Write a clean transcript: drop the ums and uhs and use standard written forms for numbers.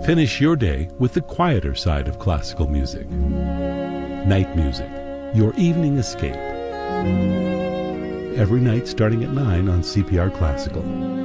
Finish your day with the quieter side of classical music. Night Music, your evening escape. Every night starting at 9 on CPR Classical.